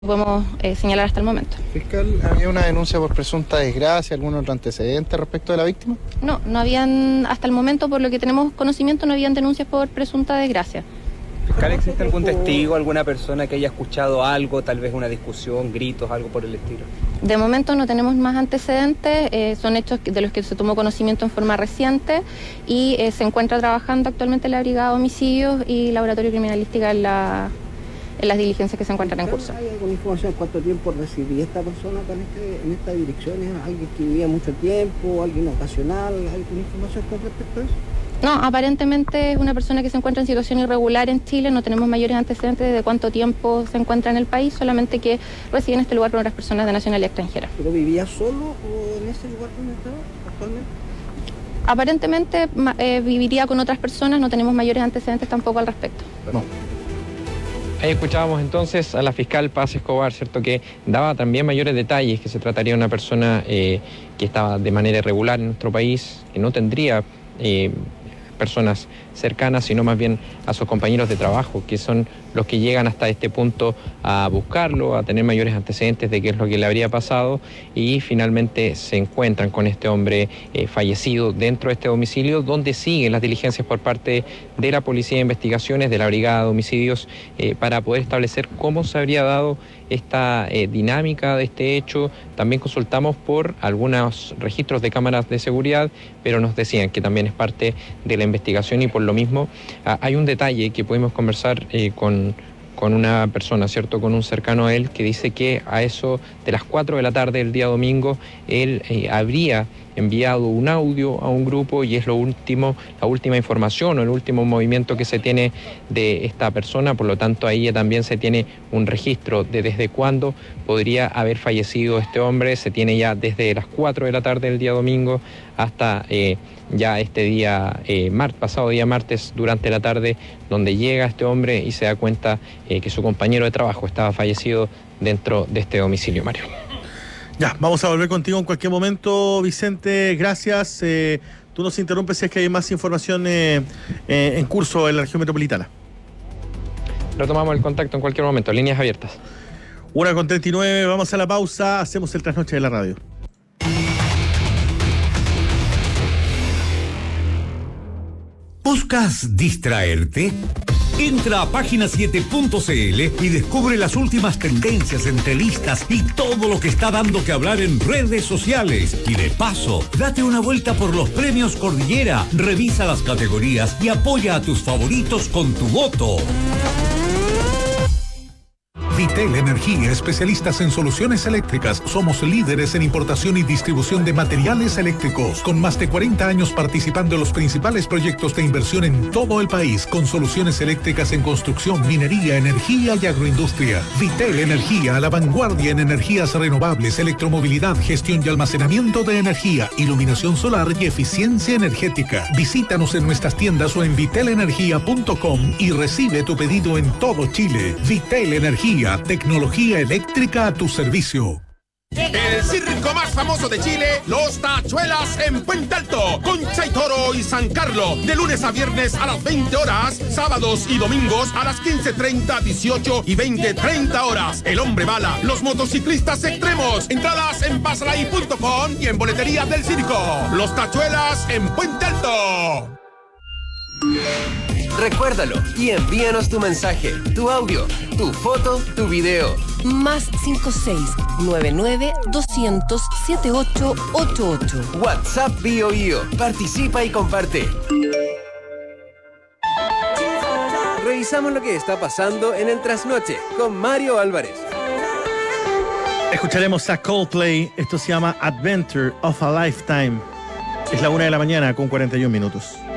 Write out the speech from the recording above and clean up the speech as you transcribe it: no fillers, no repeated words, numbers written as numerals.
podemos señalar hasta el momento. Fiscal, ¿había una denuncia por presunta desgracia, algún otro antecedente respecto de la víctima? No habían, hasta el momento, por lo que tenemos conocimiento, no habían denuncias por presunta desgracia. Fiscal, ¿existe algún testigo, alguna persona que haya escuchado algo, tal vez una discusión, gritos, algo por el estilo? De momento no tenemos más antecedentes, son hechos de los que se tomó conocimiento en forma reciente y se encuentra trabajando actualmente la Brigada de Homicidios y Laboratorio Criminalística en las diligencias que se encuentran en curso. ¿Hay alguna información cuánto tiempo residía esta persona acá en esta dirección? ¿Es alguien que vivía mucho tiempo, alguien ocasional? ¿Hay alguna información con respecto a eso? No, aparentemente es una persona que se encuentra en situación irregular en Chile, no tenemos mayores antecedentes de cuánto tiempo se encuentra en el país, solamente que reside en este lugar con otras personas de nacionalidad extranjera. ¿Pero vivía solo o en ese lugar donde estaba actualmente? Aparentemente viviría con otras personas, no tenemos mayores antecedentes tampoco al respecto. No. Ahí escuchábamos entonces a la fiscal Paz Escobar, ¿cierto?, que daba también mayores detalles, que se trataría de una persona que estaba de manera irregular en nuestro país, que no tendría personas cercanas, sino más bien a sus compañeros de trabajo, que son los que llegan hasta este punto a buscarlo, a tener mayores antecedentes de qué es lo que le habría pasado, y finalmente se encuentran con este hombre fallecido dentro de este domicilio, donde siguen las diligencias por parte de la Policía de Investigaciones, de la Brigada de Homicidios, para poder establecer cómo se habría dado esta dinámica de este hecho. También consultamos por algunos registros de cámaras de seguridad, pero nos decían que también es parte de la investigación, y por lo mismo hay un detalle que pudimos conversar con una persona, ¿cierto?, con un cercano a él, que dice que a eso de las 4 de la tarde del día domingo él habría enviado un audio a un grupo, y es la última información o el último movimiento que se tiene de esta persona. Por lo tanto, ahí también se tiene un registro de desde cuándo podría haber fallecido este hombre. Se tiene ya desde las 4 de la tarde del día domingo hasta ya este día, pasado día martes, durante la tarde, donde llega este hombre y se da cuenta que su compañero de trabajo estaba fallecido dentro de este domicilio, Mario. Ya, vamos a volver contigo en cualquier momento, Vicente, gracias. Tú nos interrumpes si es que hay más información en curso en la región metropolitana. Retomamos el contacto en cualquier momento, líneas abiertas. 1:39, vamos a la pausa, hacemos el trasnoche de la radio. ¿Buscas distraerte? Entra a página7.cl y descubre las últimas tendencias, entrevistas y todo lo que está dando que hablar en redes sociales. Y de paso, date una vuelta por los premios Cordillera, revisa las categorías y apoya a tus favoritos con tu voto. Vitel Energía, especialistas en soluciones eléctricas. Somos líderes en importación y distribución de materiales eléctricos, con más de 40 años participando en los principales proyectos de inversión en todo el país, con soluciones eléctricas en construcción, minería, energía y agroindustria. Vitel Energía, a la vanguardia en energías renovables, electromovilidad, gestión y almacenamiento de energía, iluminación solar y eficiencia energética. Visítanos en nuestras tiendas o en vitelenergia.com y recibe tu pedido en todo Chile. Vitel Energía, tecnología eléctrica a tu servicio. El circo más famoso de Chile, Los Tachuelas en Puente Alto, Concha y Toro y San Carlos, de lunes a viernes a las 20 horas, sábados y domingos a las 15:30, 18 y 20:30 horas. El Hombre Bala, los motociclistas extremos, entradas en pasalai.com y en boletería del circo. Los Tachuelas en Puente Alto. Recuérdalo y envíanos tu mensaje, tu audio, tu foto, tu video. Más 56-99-200-7888. WhatsApp Bio. Participa y comparte. Revisamos lo que está pasando en el trasnoche con Mario Álvarez. Escucharemos a Coldplay, esto se llama Adventure of a Lifetime. Es la 1 de la mañana con 41 minutos.